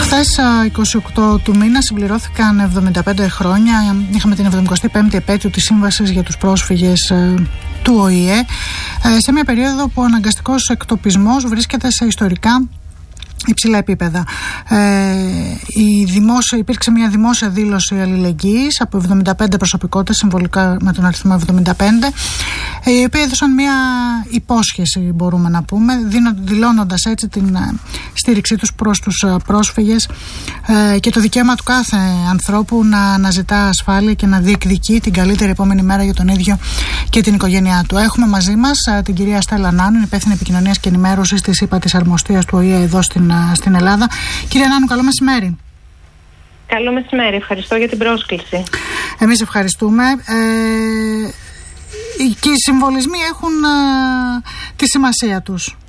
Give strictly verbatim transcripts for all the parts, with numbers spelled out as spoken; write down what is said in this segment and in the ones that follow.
Χθες, είκοσι οκτώ του μήνα, συμπληρώθηκαν εβδομήντα πέντε χρόνια. Είχαμε την εβδομηκοστή πέμπτη επέτειο της Σύμβασης για τους πρόσφυγες του Ο Η Ε, σε μια περίοδο που ο αναγκαστικός εκτοπισμός βρίσκεται σε ιστορικά υψηλά επίπεδα. Ε, η δημόσια, υπήρξε μια δημόσια δήλωση αλληλεγγύης από εβδομήντα πέντε προσωπικότητες, συμβολικά με τον αριθμό εβδομήντα πέντε, οι οποίοι έδωσαν μια υπόσχεση, μπορούμε να πούμε, δηλώνοντας έτσι την στήριξή τους προς τους πρόσφυγες ε, και το δικαίωμα του κάθε ανθρώπου να αναζητά ασφάλεια και να διεκδικεί την καλύτερη επόμενη μέρα για τον ίδιο και την οικογένειά του. Έχουμε μαζί μας την κυρία Στέλλα Νάνου, υπεύθυνη επικοινωνίας και ενημέρωσης της ΥΠΑ της Αρμοστίας του Ο Η Ε εδώ στην στην Ελλάδα. Κυρία Νάνου, καλό μεσημέρι. Καλό μεσημέρι, ευχαριστώ για την πρόσκληση. Εμείς ευχαριστούμε. Ε, και οι συμβολισμοί έχουν ε, τη σημασία τους.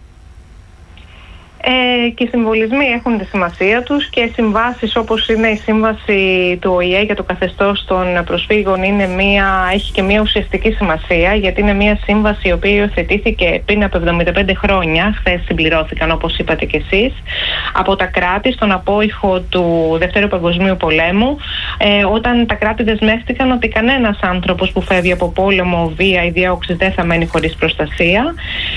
Ε, και οι συμβολισμοί έχουν τη σημασία τους και συμβάσεις όπως είναι η σύμβαση του Ο Η Ε για το καθεστώς των προσφύγων είναι μια, έχει και μια ουσιαστική σημασία, γιατί είναι μια σύμβαση η οποία υιοθετήθηκε πριν από εβδομήντα πέντε χρόνια, χθες συμπληρώθηκαν όπως είπατε και εσείς, από τα κράτη στον απόϊχο του Δευτέρου Παγκοσμίου Πολέμου, ε, όταν τα κράτη δεσμεύτηκαν ότι κανένας άνθρωπος που φεύγει από πόλεμο, βία ή διώξεις δεν θα μένει χωρίς προστασία.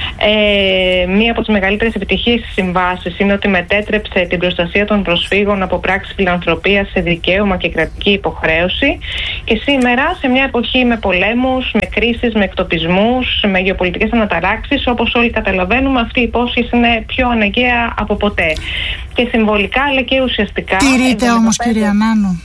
Ε, μία από τις μεγαλύτερες επιτυχίες της συμβάσης είναι ότι μετέτρεψε την προστασία των προσφύγων από πράξη φιλανθρωπίας σε δικαίωμα και κρατική υποχρέωση. Και σήμερα, σε μια εποχή με πολέμους, με κρίσεις, με εκτοπισμούς, με γεωπολιτικές αναταράξεις, όπως όλοι καταλαβαίνουμε, αυτή η υπόσχεση είναι πιο αναγκαία από ποτέ. Και συμβολικά αλλά και ουσιαστικά. Τηρείται όμως, κυρία Νάνου?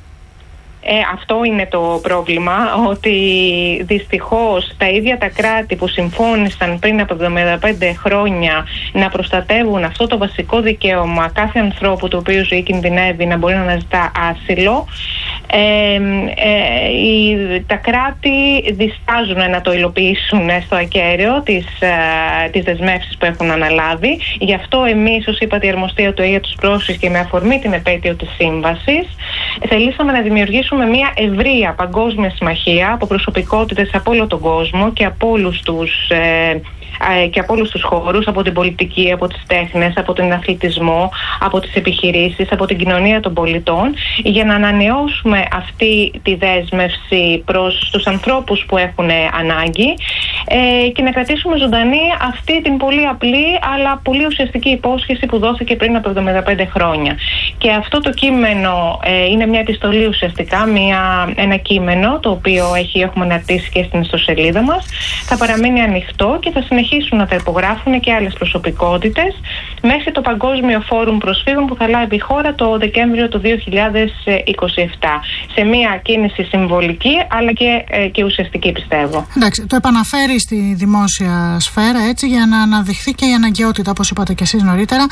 Ε, αυτό είναι το πρόβλημα, ότι δυστυχώς τα ίδια τα κράτη που συμφώνησαν πριν από εβδομήντα πέντε χρόνια να προστατεύουν αυτό το βασικό δικαίωμα κάθε ανθρώπου το οποίο ζωή κινδυνεύει να μπορεί να αναζητά άσυλο, ε, ε, οι, τα κράτη διστάζουν να το υλοποιήσουν στο ακέραιο τις, ε, τις δεσμεύσεις που έχουν αναλάβει. Γι' αυτό εμείς ως ΥΠΑ της Αρμοστίας του Ο Η Ε για τους πρόσφυγες και με αφορμή την επέτειο της σύμβασης θελήσαμε να δημιουργήσουμε με μια ευρεία παγκόσμια συμμαχία από προσωπικότητες από όλο τον κόσμο και από όλους τους, ε, και από όλους τους χώρους, από την πολιτική, από τις τέχνες, από τον αθλητισμό, από τις επιχειρήσεις, από την κοινωνία των πολιτών, για να ανανεώσουμε αυτή τη δέσμευση προς τους ανθρώπους που έχουν ανάγκη ε, και να κρατήσουμε ζωντανή αυτή την πολύ απλή αλλά πολύ ουσιαστική υπόσχεση που δόθηκε πριν από εβδομήντα πέντε χρόνια. Και αυτό το κείμενο ε, είναι μια επιστολή ουσιαστικά, μια, ένα κείμενο το οποίο έχει, έχουμε αναρτήσει και στην ιστοσελίδα μας. Θα παραμείνει ανοιχτό και θα συνεχίσουν να τα υπογράφουν και άλλες προσωπικότητες μέχρι το Παγκόσμιο Φόρουμ Προσφύγων που θα λάβει η χώρα το Δεκέμβριο του δύο χιλιάδες είκοσι επτά. Σε μια κίνηση συμβολική αλλά και, ε, και ουσιαστική, πιστεύω. Εντάξει, το επαναφέρει στη δημόσια σφαίρα έτσι για να αναδειχθεί και η αναγκαιότητα, όπως είπατε και εσείς νωρίτερα,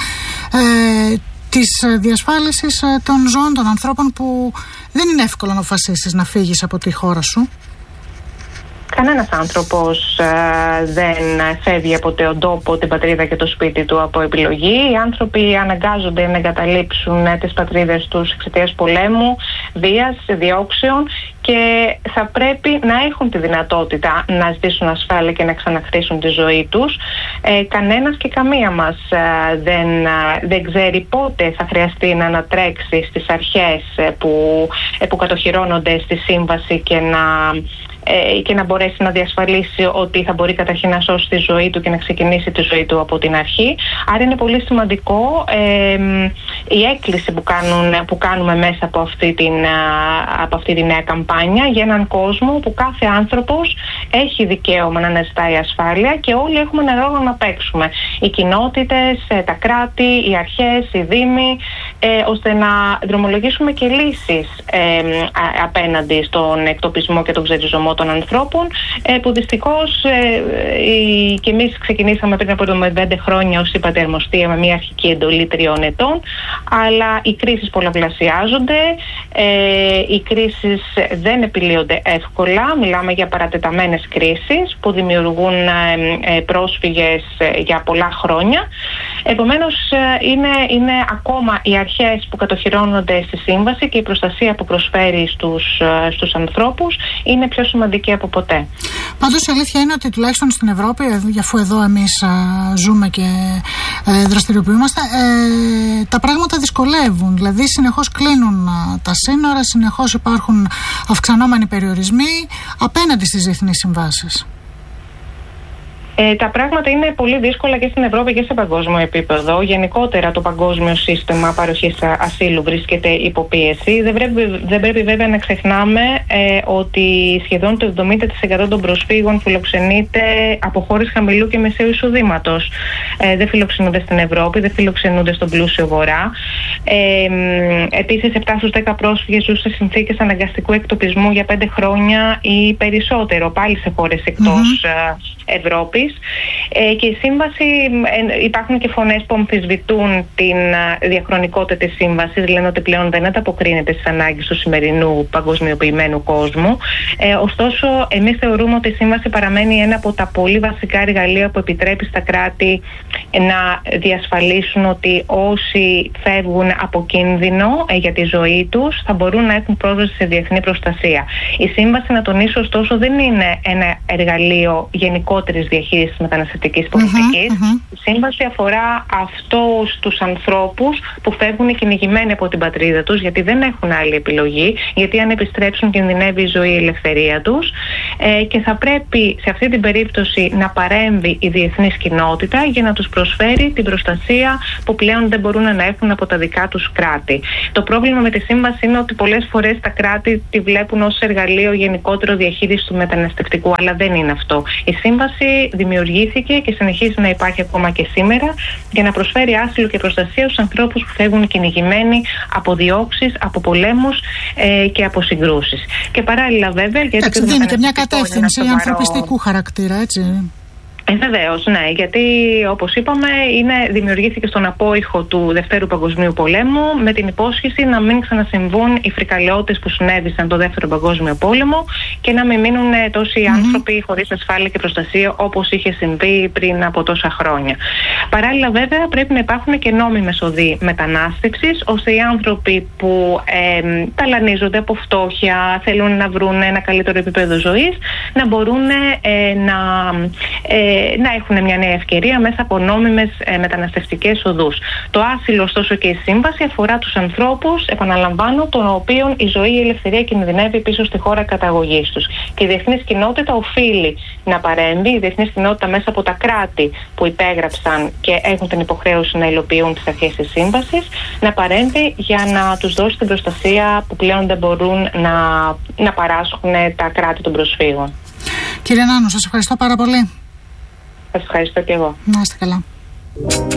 ε, της διασφάλισης των ζώων των ανθρώπων που δεν είναι εύκολο να αποφασίσεις να φύγεις από τη χώρα σου. Κανένας άνθρωπος ε, δεν φεύγει από τον τόπο, την πατρίδα και το σπίτι του από επιλογή. Οι άνθρωποι αναγκάζονται να εγκαταλείψουν ε, τις πατρίδες τους εξαιτίας πολέμου, βίας, διώξεων και θα πρέπει να έχουν τη δυνατότητα να ζητήσουν ασφάλεια και να ξαναχτίσουν τη ζωή τους. Ε, κανένας και καμία μας ε, δεν, ε, δεν ξέρει πότε θα χρειαστεί να ανατρέξει στις αρχές ε, που, ε, που κατοχυρώνονται στη σύμβαση και να και να μπορέσει να διασφαλίσει ότι θα μπορεί καταρχήν να σώσει τη ζωή του και να ξεκινήσει τη ζωή του από την αρχή. Άρα είναι πολύ σημαντικό ε, η έκκληση που, κάνουν, που κάνουμε μέσα από αυτή, την, από αυτή τη νέα καμπάνια για έναν κόσμο που κάθε άνθρωπος έχει δικαίωμα να αναζητάει ασφάλεια και όλοι έχουμε ένα ρόλο να παίξουμε. Οι κοινότητες, τα κράτη, οι αρχές, οι δήμοι, ε, ώστε να δρομολογήσουμε και λύσεις ε, απέναντι στον εκτοπισμό και τον ξεριζωμό των ανθρώπων, που δυστυχώς και εμείς ξεκινήσαμε πριν από πέντε χρόνια ως ΥΠΑ της Αρμοστίας με μια αρχική εντολή τριών ετών, αλλά οι κρίσεις πολλαπλασιάζονται, οι κρίσεις δεν επιλύονται εύκολα, μιλάμε για παρατεταμένες κρίσεις που δημιουργούν πρόσφυγες για πολλά χρόνια. Επομένως είναι, είναι ακόμα η αρχές που κατοχυρώνονται στη σύμβαση και η προστασία που προσφέρει στους, στους ανθρώπους είναι πιο σημαντική από ποτέ. Πάντως η αλήθεια είναι ότι τουλάχιστον στην Ευρώπη, αφού εδώ εμείς α, ζούμε και ε, δραστηριοποιούμαστε, ε, τα πράγματα δυσκολεύουν. Δηλαδή συνεχώς κλείνουν α, τα σύνορα, συνεχώς υπάρχουν αυξανόμενοι περιορισμοί απέναντι στις διεθνείς συμβάσεις. Ε, τα πράγματα είναι πολύ δύσκολα και στην Ευρώπη και σε παγκόσμιο επίπεδο. Γενικότερα το παγκόσμιο σύστημα παροχής ασύλου βρίσκεται υπό πίεση. Δεν πρέπει, δεν πρέπει βέβαια να ξεχνάμε ε, ότι σχεδόν το εβδομήντα τοις εκατό των προσφύγων φιλοξενείται από χώρες χαμηλού και μεσαίου εισοδήματος. Ε, δεν φιλοξενούνται στην Ευρώπη, δεν φιλοξενούνται στον πλούσιο Βορρά. Ε, επίσης, επτά στους δέκα πρόσφυγες ζουν σε συνθήκες αναγκαστικού εκτοπισμού για πέντε χρόνια ή περισσότερο, πάλι σε χώρες εκτός mm-hmm. Ευρώπης. Ε, και η σύμβαση, ε, υπάρχουν και φωνές που αμφισβητούν την ε, διαχρονικότητα της σύμβασης, λένε ότι πλέον δεν ανταποκρίνεται στις ανάγκες του σημερινού παγκοσμιοποιημένου κόσμου. Ε, ωστόσο, εμείς θεωρούμε ότι η σύμβαση παραμένει ένα από τα πολύ βασικά εργαλεία που επιτρέπει στα κράτη να διασφαλίσουν ότι όσοι φεύγουν από κίνδυνο ε, για τη ζωή τους θα μπορούν να έχουν πρόσβαση σε διεθνή προστασία. Η σύμβαση, να τονίσω ωστόσο, δεν είναι ένα εργαλείο γενικότερης διαχείρισης της μεταναστευτικής πολιτικής. Mm-hmm, mm-hmm. Η σύμβαση αφορά αυτούς τους ανθρώπους που φεύγουν κυνηγημένοι από την πατρίδα τους, γιατί δεν έχουν άλλη επιλογή, γιατί αν επιστρέψουν κινδυνεύει η ζωή, η ελευθερία τους, ε, και θα πρέπει σε αυτή την περίπτωση να παρέμβει η διεθνής κοινότητα για να τους προσφέρει την προστασία που πλέον δεν μπορούν να έχουν από τα δικά τους κράτη. Το πρόβλημα με τη σύμβαση είναι ότι πολλές φορές τα κράτη τη βλέπουν ως εργαλείο γενικότερο διαχείρισης του μεταναστευτικού, αλλά δεν είναι αυτό. Η σύμβαση δημιουργήθηκε και συνεχίζει να υπάρχει ακόμα και σήμερα για να προσφέρει άσυλο και προστασία στους ανθρώπους που φεύγουν κυνηγημένοι από διώξεις, από πολέμους ε, και από συγκρούσεις. Και παράλληλα βέβαια... Εντάξει, δίνει και μια κατεύθυνση ανθρωπιστικού χαρακτήρα, έτσι. Ε, βεβαίως, ναι, γιατί όπως είπαμε είναι, δημιουργήθηκε στον απόϊχο του Δευτέρου Παγκοσμίου Πολέμου με την υπόσχεση να μην ξανασυμβούν οι φρικαλαιότητες που συνέβησαν το Δεύτερο Παγκόσμιο Πόλεμο και να μην μείνουν τόσοι mm-hmm. άνθρωποι χωρίς ασφάλεια και προστασία όπως είχε συμβεί πριν από τόσα χρόνια. Παράλληλα βέβαια πρέπει να υπάρχουν και νόμιμες οδοί μετανάστευσης, ώστε οι άνθρωποι που ε, ταλανίζονται από φτώχεια, θέλουν να βρουν ένα καλύτερο επίπεδο ζωής, να μπορούν ε, να... Ε, να έχουν μια νέα ευκαιρία μέσα από νόμιμες ε, μεταναστευτικές οδούς. Το άσυλο, ωστόσο, και η σύμβαση αφορά τους ανθρώπους, επαναλαμβάνω, των οποίων η ζωή, η ελευθερία κινδυνεύει πίσω στη χώρα καταγωγής τους. Και η διεθνής κοινότητα οφείλει να παρέμβει, η διεθνής κοινότητα μέσα από τα κράτη που υπέγραψαν και έχουν την υποχρέωση να υλοποιούν τις αρχές της σύμβασης, να παρέμβει για να τους δώσει την προστασία που πλέον δεν μπορούν να, να παράσχουν τα κράτη των προσφύγων. Κύριε Νάνου, σας ευχαριστώ πάρα πολύ. Σας ευχαριστώ και εγώ. Να είστε καλά.